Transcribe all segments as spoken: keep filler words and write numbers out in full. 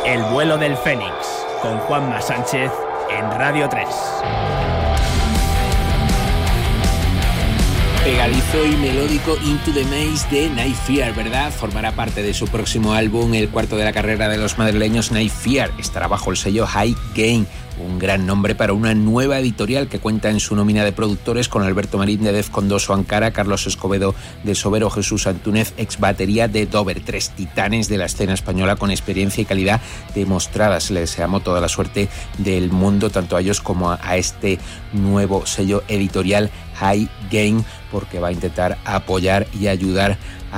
El vuelo del Fénix, con Juanma Sánchez en Radio tres. Pegadizo y melódico Into the Maze de Night Fear, ¿verdad? Formará parte de su próximo álbum, el cuarto de la carrera de los madrileños. Night Fear estará bajo el sello High Gain, un gran nombre para una nueva editorial que cuenta en su nómina de productores con Alberto Marín de Defcon dos o Ankara, Carlos Escobedo de Sobero, Jesús Antúnez, ex batería de Dover, tres titanes de la escena española con experiencia y calidad demostradas. Les deseamos toda la suerte del mundo, tanto a ellos como a, a este nuevo sello editorial High Gain, porque va a intentar apoyar y ayudar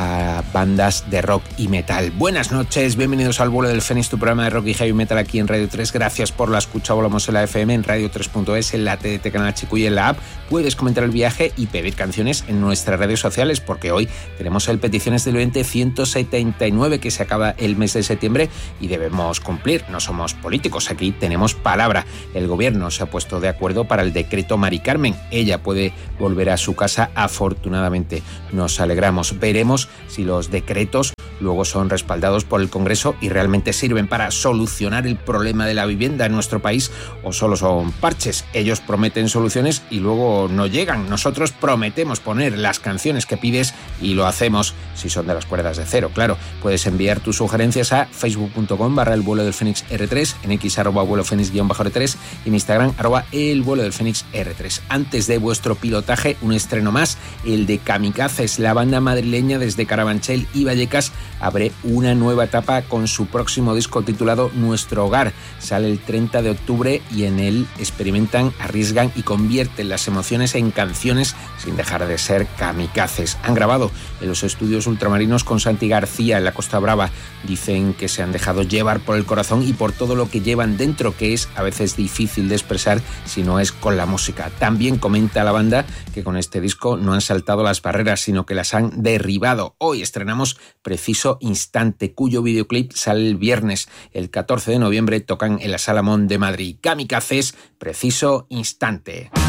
a bandas de rock y metal. Buenas noches, bienvenidos al vuelo del Fénix, tu programa de rock y heavy metal aquí en Radio tres. Gracias por la escucha. Volamos en la F M, en radio tres punto es, en la T D T Canal Chico y en la app. Puedes comentar el viaje y pedir canciones en nuestras redes sociales, porque hoy tenemos el Peticiones del Oyente ciento setenta y nueve, que se acaba el mes de septiembre y debemos cumplir. No somos políticos, aquí tenemos palabra. El gobierno se ha puesto de acuerdo para el decreto Mari Carmen. Ella puede volver a su casa, afortunadamente. Nos alegramos. Veremos si los decretos luego son respaldados por el Congreso y realmente sirven para solucionar el problema de la vivienda en nuestro país, o solo son parches. Ellos prometen soluciones y luego no llegan. Nosotros prometemos poner las canciones que pides y lo hacemos si son de las cuerdas de cero, claro. Puedes enviar tus sugerencias a facebook.com barra el vuelo del Fénix R tres, en X arroba vuelo Fénix guión bajo R tres y en Instagram arroba el vuelo del Fénix R tres. Antes de vuestro pilotaje, un estreno más, el de Kamikazes, la banda madrileña desde Carabanchel y Vallecas abre una nueva etapa con su próximo disco titulado Nuestro Hogar. Sale el treinta de octubre y en él experimentan, arriesgan y convierten las emociones en canciones sin dejar de ser kamikazes. Han grabado en los estudios ultramarinos con Santi García en la Costa Brava. Dicen que se han dejado llevar por el corazón y por todo lo que llevan dentro, que es a veces difícil de expresar si no es con la música. También comenta la banda que con este disco no han saltado las barreras, sino que las han derribado. Hoy estrenamos Preciso Instante, cuyo videoclip sale el viernes. El catorce de noviembre tocan en la Sala Mon de Madrid. Kamikazes, Preciso Instante.